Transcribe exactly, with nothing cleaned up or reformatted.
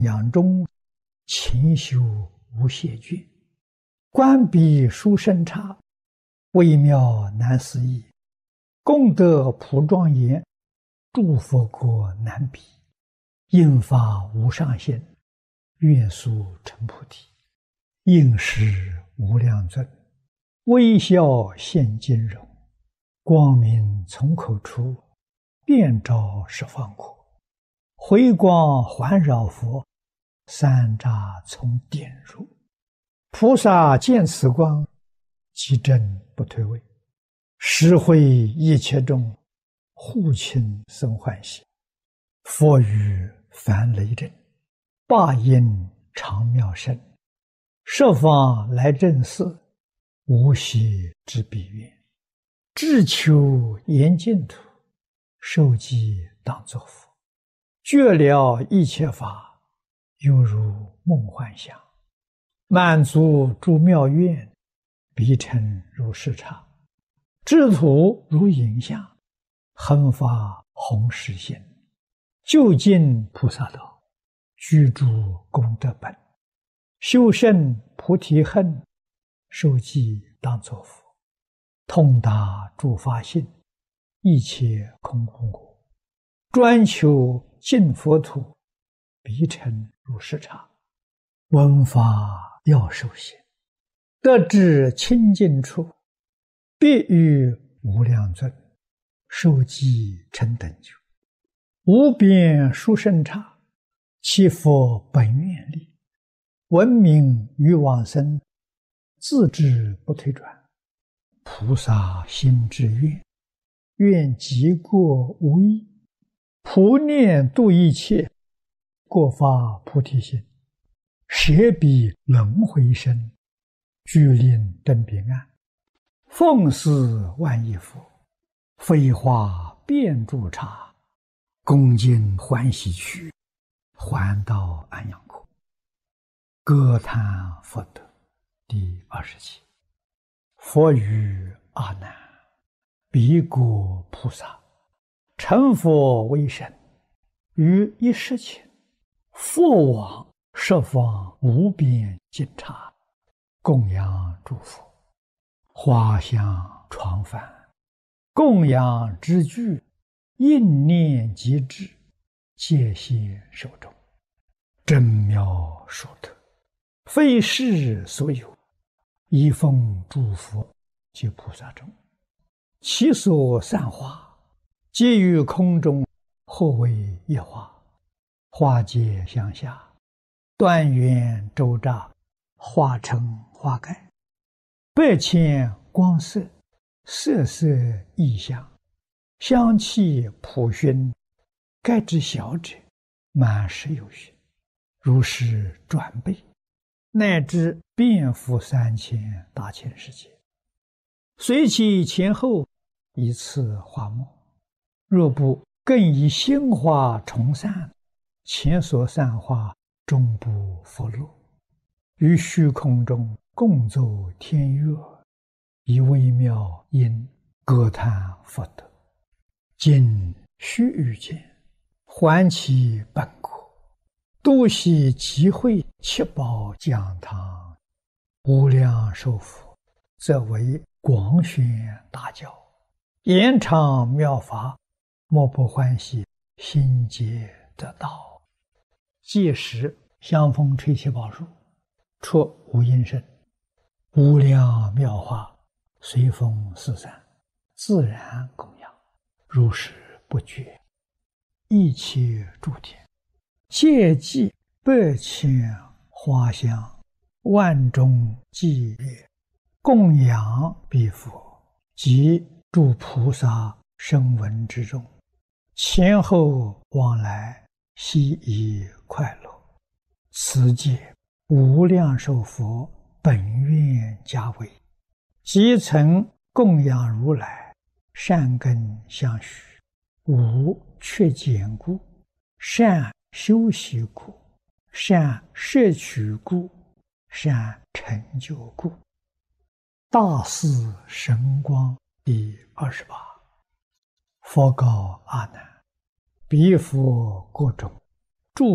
养中，勤修无懈倦。观彼殊胜差，微妙难思议。功德普庄严，诸佛国难比。应发无上限，愿速成菩提。应时无量尊，微笑现金容。光明从口出，遍照十方国。回光环绕佛，三匝从点入。菩萨见此光，即正不退位。实会一切众，护亲生欢喜。佛语凡雷震，霸音常妙声。设方来正寺，无息之彼愿。志求严净土，受记当作佛。觉了一切法，犹如梦幻想。满足诸妙愿，彼尘如视察。智土如影像，恒发弘誓心。究竟菩萨道，居住功德本。修胜菩提恨，受记当作佛。通达诸法性，一切空无我。专求净佛土，彼尘如视察。闻法要受行，得至清净处，必遇无量尊。受记成等觉，无边殊胜刹。其佛本愿力，闻名于往生，自知不退转。菩萨心之愿，愿极过无异。普念度一切，过发菩提心。舍彼轮回身，具令登彼岸。奉祀万亿佛，飞花遍诸刹。恭敬欢喜去，还到安阳国。歌叹佛德第二十七。佛语阿难：彼国菩萨，成佛为身，于一时前，佛往十方无边尽刹，供养诸佛。花香床幡，供养之具，应念即至，戒现手中。真妙殊特，非世所有。一奉诸佛及菩萨中，其所散花，皆于空中，或为一花。花结相下，端圆周匝，花成花盖。百千光色，色色异香，香气普熏。盖之小者，满十有余，如是转倍，乃至遍覆三千大千世界。随其前后，以次花末。若不更以新花重散，前所散花终不复落。于虚空中共奏天乐，以微妙音歌叹佛德。今须臾间，还其本国，多悉集会七宝讲堂。无量寿佛，则为广宣大教，延长妙法，莫不欢喜，心结得道。届时香风吹七宝树，出无音声，无量妙法随风四散，自然供养，如是不绝。一切诸天，皆记百千花香，万众伎乐，供养彼佛及诸菩萨声闻之中，前后往来，悉以快乐。此界无量寿佛本愿家为，即曾供养如来，善根相续，无缺减故，善修习故，善摄取故，善成就故。大士神光第二十八。佛告阿难：彼佛国中，